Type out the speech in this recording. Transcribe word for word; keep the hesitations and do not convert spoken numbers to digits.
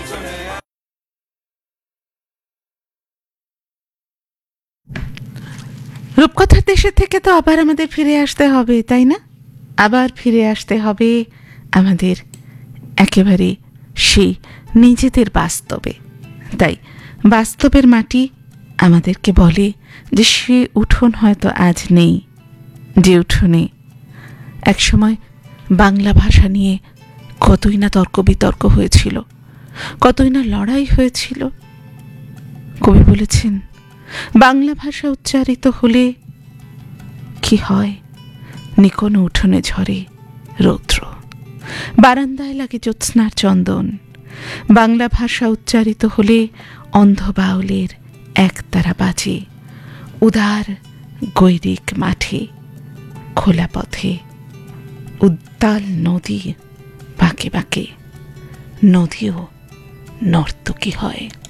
রূপকথার দেশে থেকে তো আবার আমাদের ফিরে আসতে হবে, তাই না? আবার ফিরে আসতে হবে আমাদের একেবারে সেই নিজেদের বাস্তবে। তাই বাস্তবের মাটি আমাদেরকে বলে যে সে উঠোন হয়তো আজ নেই, যে উঠোনে একসময় বাংলা ভাষা নিয়ে কতই না তর্ক বিতর্ক হয়েছিল, কতই না লড়াই হয়েছিল। কবি বলেছেন, বাংলা ভাষা উচ্চারিত হলে কি হয়, নিকোন উঠোনে ঝরে রৌদ্র, বারান্দায় লাগে জ্যোৎস্নার চন্দন। বাংলা ভাষা উচ্চারিত হলে অন্ধ বাউলের একতারা বাজে, উদার গৈরিক মাঠে, খোলা পথে, উদ্দাল নদী বাঁকে বাঁকে, নদীও নর্তকী হয়।